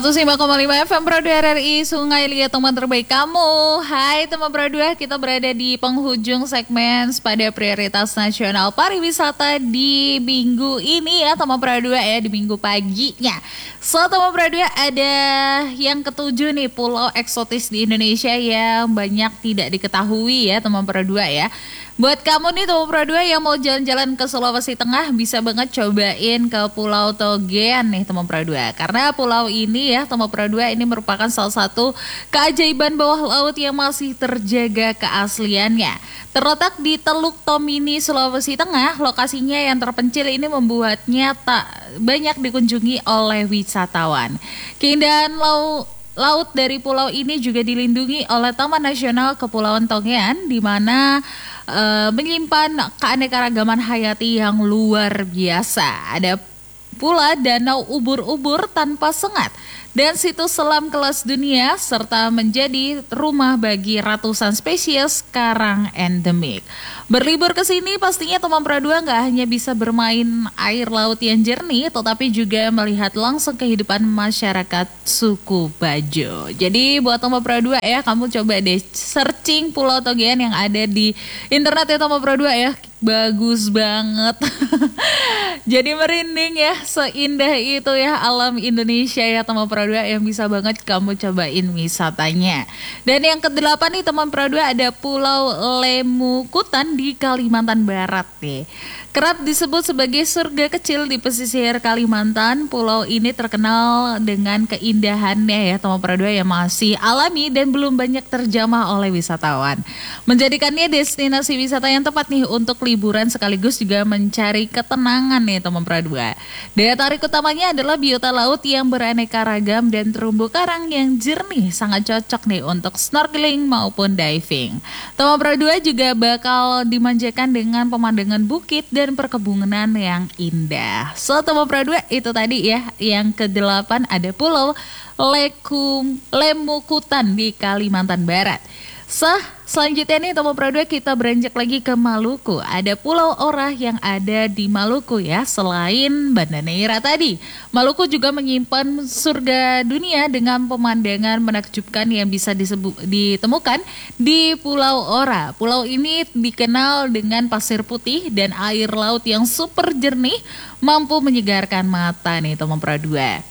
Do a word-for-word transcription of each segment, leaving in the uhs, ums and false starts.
seratus lima koma lima F M Pro dua R R I Sungai Liat, teman terbaik kamu. Hai teman Pro dua, kita berada di penghujung segmen pada prioritas nasional pariwisata di minggu ini ya teman Pro dua ya, di minggu paginya. So teman Pro dua, ada yang ketujuh nih, pulau eksotis di Indonesia yang banyak tidak diketahui ya teman Pro dua ya. Buat kamu nih teman Pro dua yang mau jalan-jalan ke Sulawesi Tengah, bisa banget cobain ke Pulau Togean nih teman Pro dua. Karena pulau ini ya teman Pro dua ini merupakan salah satu keajaiban bawah laut yang masih terjaga keasliannya. Terletak di Teluk Tomini, Sulawesi Tengah, lokasinya yang terpencil ini membuatnya tak banyak dikunjungi oleh wisatawan. Keindahan laut Laut dari pulau ini juga dilindungi oleh Taman Nasional Kepulauan Togean, di mana e, menyimpan keanekaragaman hayati yang luar biasa. Ada pula danau ubur-ubur tanpa sengat dan situs selam kelas dunia, serta menjadi rumah bagi ratusan spesies karang endemik. Berlibur ke sini pastinya teman Pro dua nggak hanya bisa bermain air laut yang jernih, tetapi juga melihat langsung kehidupan masyarakat suku Bajo. Jadi buat teman Pro dua ya, kamu coba deh searching Pulau Togean yang ada di internet ya teman Pro dua ya. Bagus banget. Jadi merinding ya, seindah itu ya alam Indonesia ya teman Pro dua, yang bisa banget kamu cobain wisatanya. Dan yang kedelapan nih teman Pro dua, ada Pulau Lemukutan di Kalimantan Barat nih. Kerap disebut sebagai surga kecil di pesisir Kalimantan, pulau ini terkenal dengan keindahannya ya teman Pro dua, yang masih alami dan belum banyak terjamah oleh wisatawan. Menjadikannya destinasi wisata yang tepat nih untuk liburan sekaligus juga mencari ketenangan nih teman Pro dua. Daya tarik utamanya adalah biota laut yang beraneka ragam dan terumbu karang yang jernih, sangat cocok nih untuk snorkeling maupun diving. Teman Pro dua juga bakal dimanjakan dengan pemandangan bukit dan perkebunan yang indah. So teman Pro dua, itu tadi ya yang kedelapan, ada Pulau Lekum, Lemukutan di Kalimantan Barat. So selanjutnya nih teman Pro dua, kita beranjak lagi ke Maluku. Ada Pulau Orah yang ada di Maluku ya. Selain Banda Neira tadi, Maluku juga menyimpan surga dunia dengan pemandangan menakjubkan yang bisa disebut, ditemukan di Pulau Orah. Pulau ini dikenal dengan pasir putih dan air laut yang super jernih, mampu menyegarkan mata nih teman Pro dua.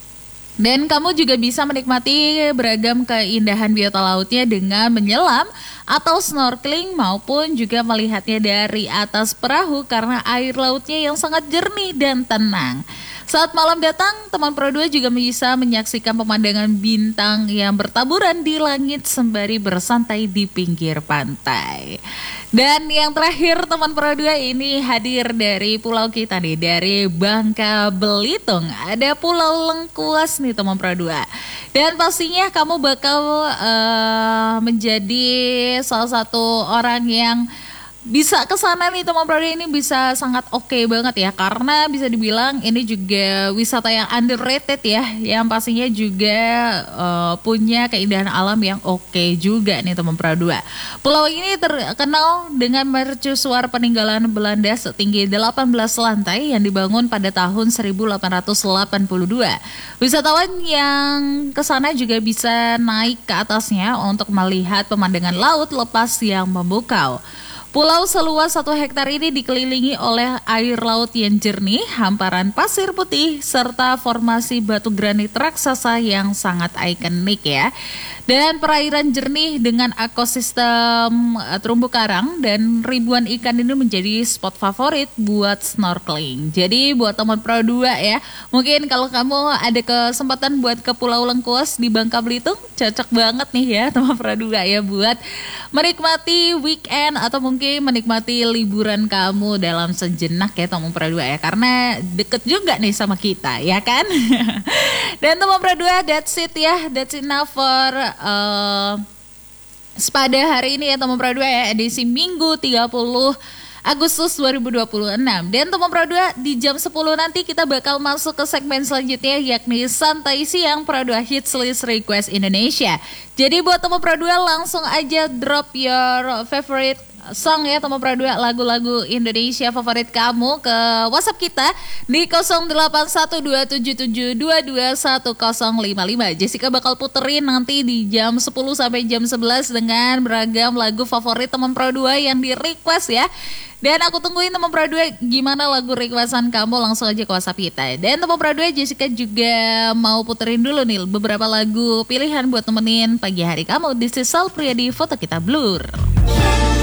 Dan kamu juga bisa menikmati beragam keindahan biota lautnya dengan menyelam atau snorkeling, maupun juga melihatnya dari atas perahu karena air lautnya yang sangat jernih dan tenang. Saat malam datang, teman Pro dua juga bisa menyaksikan pemandangan bintang yang bertaburan di langit sembari bersantai di pinggir pantai. Dan yang terakhir teman Pro dua, ini hadir dari pulau kita nih, dari Bangka Belitung. Ada Pulau Lengkuas nih teman Pro dua. Dan pastinya kamu bakal uh, menjadi salah satu orang yang bisa ke sana nih teman Pro dua, ini bisa sangat oke okay banget ya, karena bisa dibilang ini juga wisata yang underrated ya, yang pastinya juga uh, punya keindahan alam yang oke okay juga nih teman Pro dua. Pulau ini terkenal dengan mercusuar peninggalan Belanda setinggi delapan belas lantai yang dibangun pada tahun seribu delapan ratus delapan puluh dua. Wisatawan yang ke sana juga bisa naik ke atasnya untuk melihat pemandangan laut lepas yang memukau. Pulau seluas satu hektar ini dikelilingi oleh air laut yang jernih, hamparan pasir putih, serta formasi batu granit raksasa yang sangat ikonik ya. Dan perairan jernih dengan ekosistem uh, terumbu karang dan ribuan ikan ini menjadi spot favorit buat snorkeling. Jadi buat teman Pro dua ya, mungkin kalau kamu ada kesempatan buat ke Pulau Lengkuas di Bangka Belitung, cocok banget nih ya teman Pro dua ya, buat menikmati weekend atau mungkin menikmati liburan kamu dalam sejenak ya teman Pro dua ya, karena deket juga nih sama kita ya kan. Dan teman Pro dua, that's it ya, that's enough for uh, pada hari ini ya teman Pro dua ya, edisi Minggu tiga puluh Agustus dua ribu dua puluh enam. Dan teman Pro dua, di jam sepuluh nanti kita bakal masuk ke segmen selanjutnya, yakni Santai Siang Pro dua Hits List Request Indonesia. Jadi buat teman Pro dua, langsung aja drop your favorite song ya teman Pro dua, lagu-lagu Indonesia favorit kamu ke WhatsApp kita di nol delapan satu dua tujuh tujuh dua dua satu nol lima lima. Jessica bakal puterin nanti di jam sepuluh sampai jam sebelas dengan beragam lagu favorit teman Pro dua yang di request ya. Dan aku tungguin teman Pro dua gimana lagu requestan kamu, langsung aja ke WhatsApp kita. Dan teman Pro dua, Jessica juga mau puterin dulu nih beberapa lagu pilihan buat temenin pagi hari kamu. This is Sal Priadi, foto kita blur.